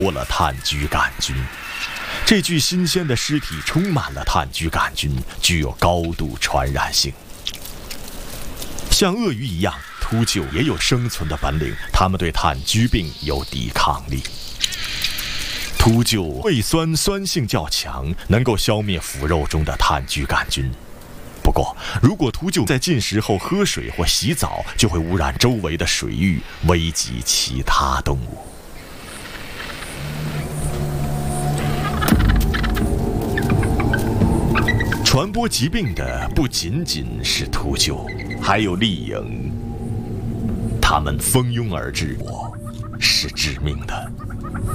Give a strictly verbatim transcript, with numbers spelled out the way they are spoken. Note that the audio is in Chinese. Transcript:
多了炭疽杆菌。这具新鲜的尸体充满了炭疽杆菌，具有高度传染性。像鳄鱼一样，秃鹫也有生存的本领，它们对炭疽病有抵抗力。秃鹫胃酸酸性较强，能够消灭腐肉中的炭疽杆菌。不过，如果秃鹫在进食后喝水或洗澡，就会污染周围的水域，危及其他动物。传播疾病的不仅仅是秃鹫，还有丽蝇。它们蜂拥而至，是致命的。